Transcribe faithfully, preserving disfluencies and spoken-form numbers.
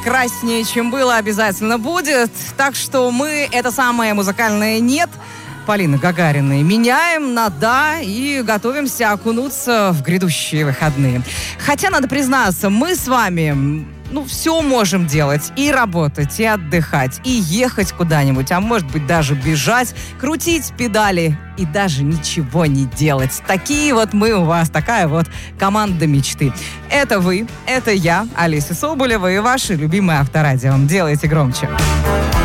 прекраснее, чем было, обязательно будет. Так что мы это самое музыкальное «нет» Полины Гагариной меняем на «да» и готовимся окунуться в грядущие выходные. Хотя, надо признаться, мы с вами, ну, все можем делать. И работать, и отдыхать, и ехать куда-нибудь, а может быть даже бежать, крутить педали и даже ничего не делать. Такие вот мы у вас, такая вот команда мечты. Это вы, это я, Олеся Соболева, и ваши любимые Авторадио. Делайте громче.